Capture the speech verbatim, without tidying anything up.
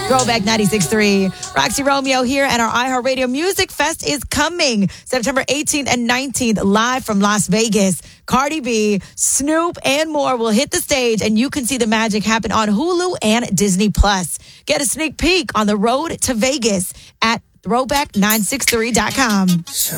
Throwback ninety-six point three. Roxy Romeo here, and our iHeartRadio Music Fest is coming September eighteenth and nineteenth, live from Las Vegas. Cardi B, Snoop, and more will hit the stage, and you can see the magic happen on Hulu and Disney Plus. Get a sneak peek on the road to Vegas at throwback nine six three dot com.